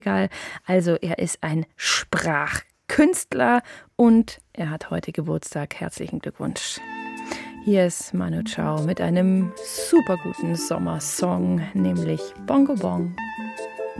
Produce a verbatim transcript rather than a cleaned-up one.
egal. Also er ist ein Sprachkünstler und er hat heute Geburtstag. Herzlichen Glückwunsch. Hier ist Manu Chao mit einem super guten Sommersong, nämlich Bongo Bong.